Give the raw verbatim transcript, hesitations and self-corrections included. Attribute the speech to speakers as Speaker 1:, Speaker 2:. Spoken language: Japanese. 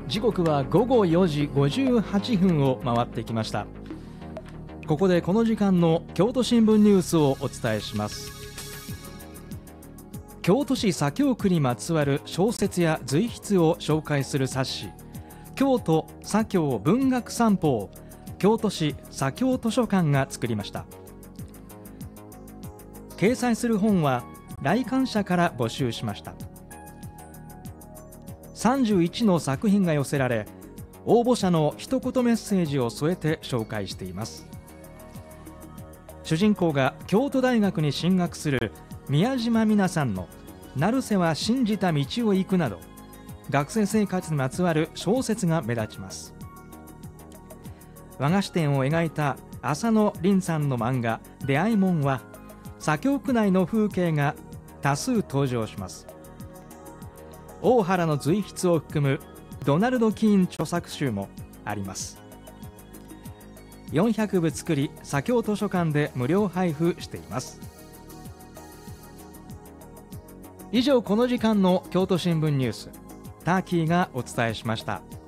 Speaker 1: 時刻はごごよじごじゅうはちふんを回ってきました。ここでこの時間の京都新聞ニュースをお伝えします。京都市左京区にまつわる小説や随筆を紹介する冊子、京都左京文学散歩を京都市左京図書館が作りました。掲載する本は来館者から募集しました。さんじゅういちの作品が寄せられ、応募者の一言メッセージを添えて紹介しています。主人公が京都大学に進学する宮島美奈さんの成瀬は信じた道を行くなど、学生生活にまつわる小説が目立ちます。和菓子店を描いた浅野凛さんの漫画出会いもんは、左京区内の風景が多数登場します。大原の随筆を含むドナルド・キーン著作集もあります。よんひゃくぶ作り、左京図書館で無料配布しています。以上、この時間の京都新聞ニュース、ターキーがお伝えしました。